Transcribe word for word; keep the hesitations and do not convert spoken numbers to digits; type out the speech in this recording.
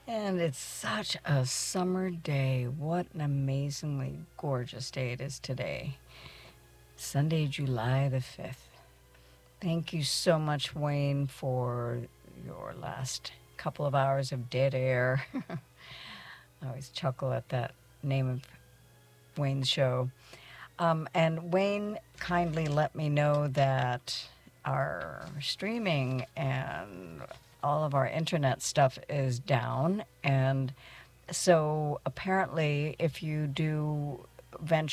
And it's such a summer day. What an amazingly gorgeous day it is today. Sunday, July the fifth. Thank you so much, Wayne, for your last couple of hours of dead air. I always chuckle at that name of Wayne's show. Um, and Wayne kindly let me know that our streaming and all of our internet stuff is down. And so apparently, if you do venture